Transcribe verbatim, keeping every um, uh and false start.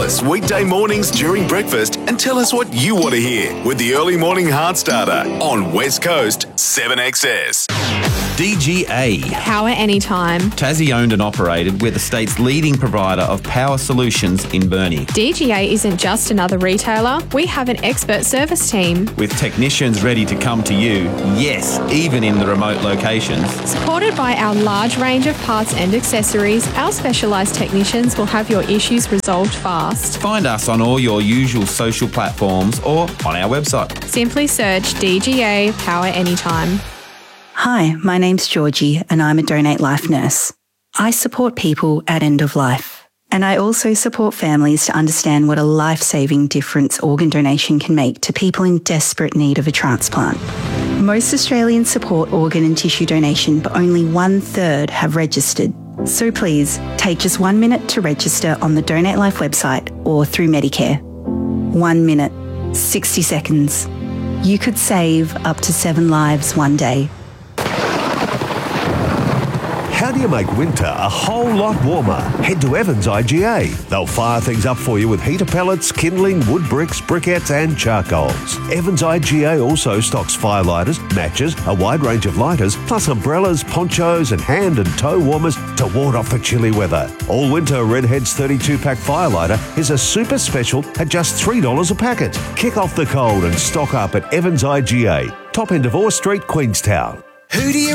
us weekday mornings during breakfast and tell us what you want to hear with the Early Morning Heart Starter on West Coast seven X S. D G A. Power anytime. Tassie owned and operated, we're the state's leading provider of power solutions in Burnie. D G A isn't just another retailer, we have an expert service team. With technicians ready to come to you, yes, even in the remote locations. Supported by our large range of parts and accessories, our specialised technicians will have your issues resolved fast. Find us on all your usual social platforms or on our website. Simply search D G A Power Anytime. Hi, my name's Georgie and I'm a Donate Life nurse. I support people at end of life. And I also support families to understand what a life-saving difference organ donation can make to people in desperate need of a transplant. Most Australians support organ and tissue donation, but only one third have registered. So please, take just one minute to register on the Donate Life website or through Medicare. One minute, sixty seconds. You could save up to seven lives one day. How do you make winter a whole lot warmer? Head to Evans I G A. They'll fire things up for you with heater pellets, kindling, wood bricks, briquettes and charcoals. Evans I G A also stocks firelighters, matches, a wide range of lighters, plus umbrellas, ponchos and hand and toe warmers to ward off the chilly weather. All winter Redhead's thirty-two pack firelighter is a super special at just three dollars a packet. Kick off the cold and stock up at Evans I G A, top end of Orr Street, Queenstown. Who do you